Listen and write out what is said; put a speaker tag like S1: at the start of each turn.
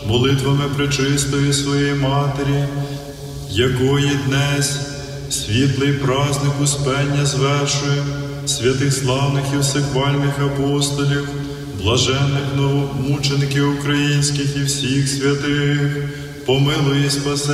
S1: молитвами пречистої своєї Матері, якої днес світлий праздник Успення звершує, святих славних і всехвальних апостолів, блаженних новомучеників українських і всіх святих, помилуй і спаси